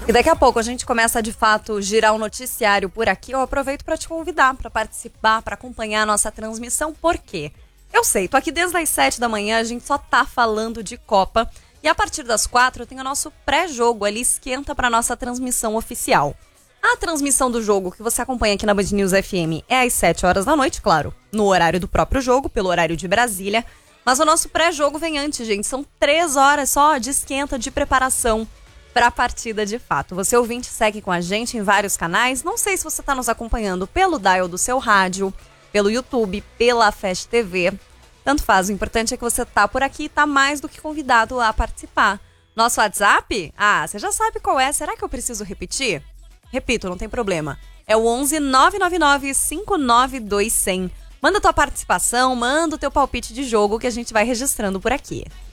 E daqui a pouco a gente começa de fato girar o noticiário por aqui. Eu aproveito para te convidar para participar, para acompanhar a nossa transmissão. Por quê? Eu sei, tô aqui desde as 7 da manhã, a gente só tá falando de Copa. E a partir das 4 tem o nosso pré-jogo ali, esquenta para nossa transmissão oficial. A transmissão do jogo que você acompanha aqui na Band News FM é às 7 horas da noite, claro, no horário do próprio jogo, pelo horário de Brasília. Mas o nosso pré-jogo vem antes, gente. São 3 horas só de esquenta, de preparação para a partida de fato. Você ouvinte segue com a gente em vários canais. Não sei se você está nos acompanhando pelo dial do seu rádio, pelo YouTube, pela Fast TV. Tanto faz, o importante é que você tá por aqui e tá mais do que convidado a participar. Nosso WhatsApp? Ah, você já sabe qual é. Será que eu preciso repetir? Repito, não tem problema. É o 11 999 592 100. Manda tua participação, manda o teu palpite de jogo que a gente vai registrando por aqui.